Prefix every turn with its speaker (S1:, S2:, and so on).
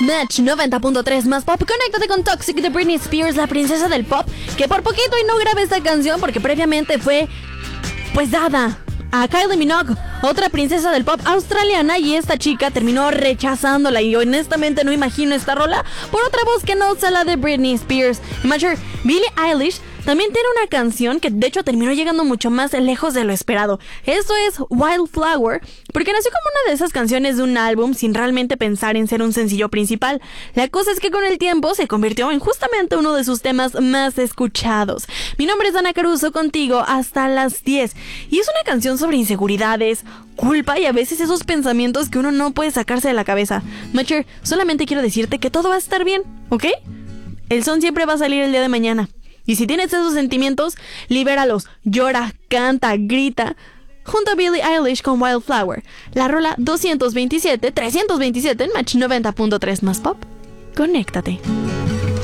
S1: Match 90.3 más pop. Conéctate con Toxic de Britney Spears, la princesa del pop, que por poquito y no grabé esta canción porque previamente fue pues dada a Kylie Minogue, otra princesa del pop australiana, y esta chica terminó rechazándola, y honestamente no imagino esta rola por otra voz que no sea la de Britney Spears. Imagine, Billie Eilish también tiene una canción que de hecho terminó llegando mucho más lejos de lo esperado. Esto es Wildflower, porque nació como una de esas canciones de un álbum sin realmente pensar en ser un sencillo principal. La cosa es que con el tiempo se convirtió en justamente uno de sus temas más escuchados. Mi nombre es Ana Caruso, contigo hasta las 10. Y es una canción sobre inseguridades, culpa y a veces esos pensamientos que uno no puede sacarse de la cabeza. Macher, solamente quiero decirte que todo va a estar bien, ¿ok? El sol siempre va a salir el día de mañana. Y si tienes esos sentimientos, libéralos, llora, canta, grita. Junto a Billie Eilish con Wildflower, la rola 327 en Match 90.3 más pop. Conéctate.